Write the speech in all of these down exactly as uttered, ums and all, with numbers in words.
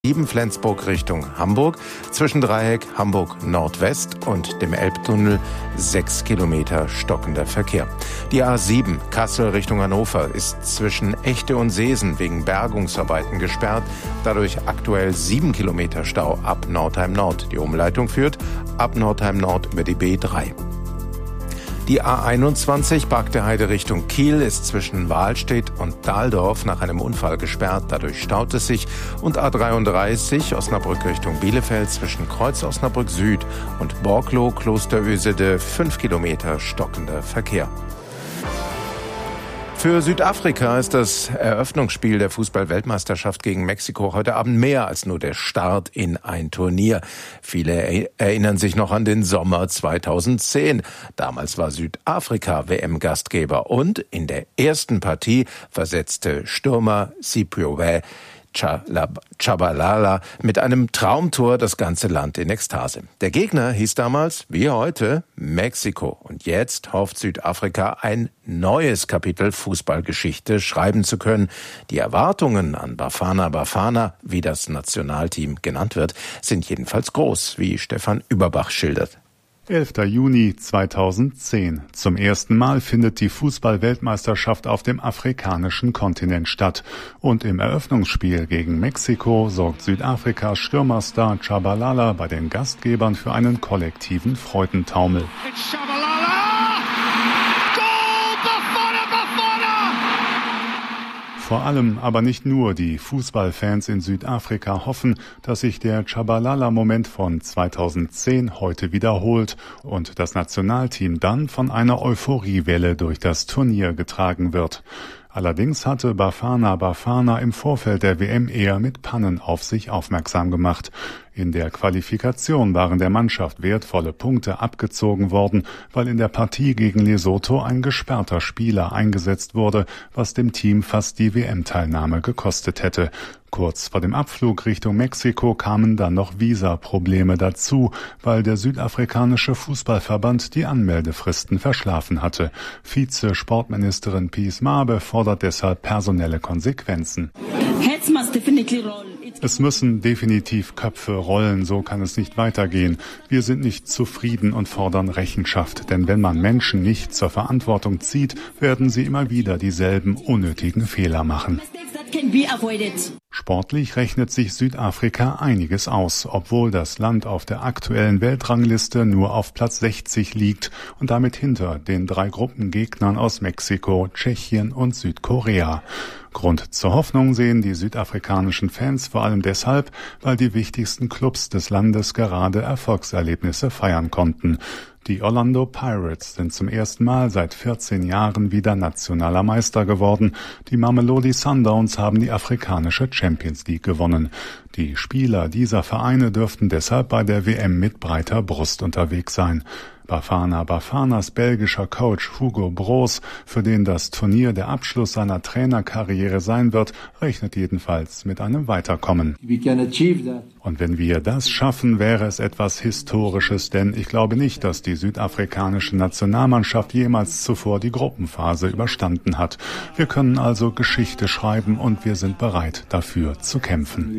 sieben Flensburg Richtung Hamburg, zwischen Dreieck Hamburg Nordwest und dem Elbtunnel sechs Kilometer stockender Verkehr. Die A sieben Kassel Richtung Hannover ist zwischen Echte und Seesen wegen Bergungsarbeiten gesperrt, dadurch aktuell sieben Kilometer Stau ab Nordheim Nord. Die Umleitung führt ab Nordheim Nord über die B drei. Die A einundzwanzig Bargteheide Richtung Kiel ist zwischen Wahlstedt und Dahldorf nach einem Unfall gesperrt. Dadurch staut es sich. Und A dreiunddreißig Osnabrück Richtung Bielefeld zwischen Kreuz Osnabrück Süd und Borglo Klosterösede fünf Kilometer stockender Verkehr. Für Südafrika ist das Eröffnungsspiel der Fußball-Weltmeisterschaft gegen Mexiko heute Abend mehr als nur der Start in ein Turnier. Viele erinnern sich noch an den Sommer zweitausendzehn. Damals war Südafrika W M-Gastgeber und in der ersten Partie versetzte Stürmer Siphiwe Tshabalala mit einem Traumtor das ganze Land in Ekstase. Der Gegner hieß damals, wie heute, Mexiko. Und jetzt hofft Südafrika, ein neues Kapitel Fußballgeschichte schreiben zu können. Die Erwartungen an Bafana Bafana, wie das Nationalteam genannt wird, sind jedenfalls groß, wie Stefan Überbach schildert. elfter Juni zweitausendzehn. Zum ersten Mal findet die Fußball-Weltmeisterschaft auf dem afrikanischen Kontinent statt. Und im Eröffnungsspiel gegen Mexiko sorgt Südafrikas Stürmerstar Tshabalala bei den Gastgebern für einen kollektiven Freudentaumel. Vor allem, aber nicht nur, die Fußballfans in Südafrika hoffen, dass sich der Tshabalala-Moment von zweitausendzehn heute wiederholt und das Nationalteam dann von einer Euphoriewelle durch das Turnier getragen wird. Allerdings hatte Bafana Bafana im Vorfeld der W M eher mit Pannen auf sich aufmerksam gemacht. In der Qualifikation waren der Mannschaft wertvolle Punkte abgezogen worden, weil in der Partie gegen Lesotho ein gesperrter Spieler eingesetzt wurde, was dem Team fast die W M-Teilnahme gekostet hätte. Kurz vor dem Abflug Richtung Mexiko kamen dann noch Visaprobleme dazu, weil der südafrikanische Fußballverband die Anmeldefristen verschlafen hatte. Vize-Sportministerin Peace Mabe fordert deshalb personelle Konsequenzen. Es müssen definitiv Köpfe rollen, so kann es nicht weitergehen. Wir sind nicht zufrieden und fordern Rechenschaft, denn wenn man Menschen nicht zur Verantwortung zieht, werden sie immer wieder dieselben unnötigen Fehler machen. Sportlich rechnet sich Südafrika einiges aus, obwohl das Land auf der aktuellen Weltrangliste nur auf Platz sechzig liegt und damit hinter den drei Gruppengegnern aus Mexiko, Tschechien und Südkorea. Grund zur Hoffnung sehen die südafrikanischen Fans vor allem deshalb, weil die wichtigsten Clubs des Landes gerade Erfolgserlebnisse feiern konnten. Die Orlando Pirates sind zum ersten Mal seit vierzehn Jahren wieder nationaler Meister geworden. Die Mamelodi Sundowns haben die afrikanische Champions League gewonnen. Die Spieler dieser Vereine dürften deshalb bei der W M mit breiter Brust unterwegs sein. Bafana Bafanas belgischer Coach Hugo Broos, für den das Turnier der Abschluss seiner Trainerkarriere sein wird, rechnet jedenfalls mit einem Weiterkommen. Und wenn wir das schaffen, wäre es etwas Historisches, denn ich glaube nicht, dass die südafrikanische Nationalmannschaft jemals zuvor die Gruppenphase überstanden hat. Wir können also Geschichte schreiben und wir sind bereit, dafür zu kämpfen.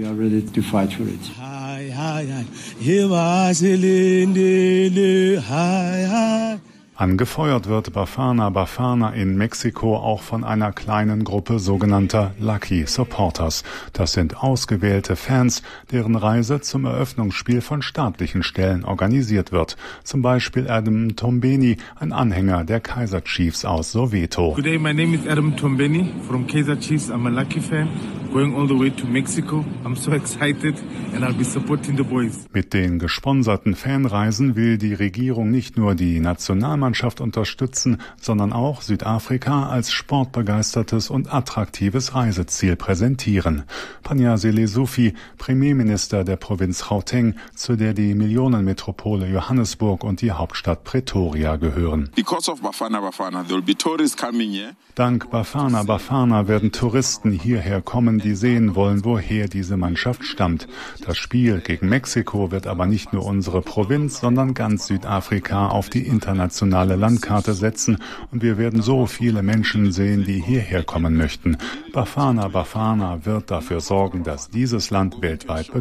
Angefeuert wird Bafana Bafana in Mexiko auch von einer kleinen Gruppe sogenannter Lucky Supporters. Das sind ausgewählte Fans, deren Reise zum Eröffnungsspiel von staatlichen Stellen organisiert wird. Zum Beispiel Adam Mtombeni, ein Anhänger der Kaizer Chiefs aus Soweto. Today my name is Adam Mtombeni from Kaizer Chiefs. I'm a Lucky fan going all the way to Mexico. I'm so excited and I'll be supporting the boys. Mit den gesponserten Fanreisen will die Regierung nicht nur die Nationalmannschaft unterstützen, sondern auch Südafrika als sportbegeistertes und attraktives Reiseziel präsentieren. Panyaza Lesufi, Premierminister der Provinz Gauteng, zu der die Millionenmetropole Johannesburg und die Hauptstadt Pretoria gehören. Bafana Bafana, there will be tourists coming here. Dank Bafana Bafana werden Touristen hierher kommen, die sehen wollen, woher diese Mannschaft stammt. Das Spiel gegen Mexiko wird aber nicht nur unsere Provinz, sondern ganz Südafrika auf die internationale internationale Landkarte setzen und wir werden so viele Menschen sehen, die hierher kommen möchten. Bafana Bafana wird dafür sorgen, dass dieses Land weltweit bekannt